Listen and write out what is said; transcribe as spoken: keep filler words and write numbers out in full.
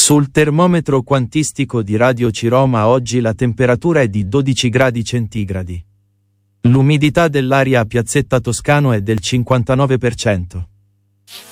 Sul termometro quantistico di Radio Ciroma oggi la temperatura è di dodici gradi centigradi. L'umidità dell'aria a Piazzetta Toscano è del cinquantanove per cento.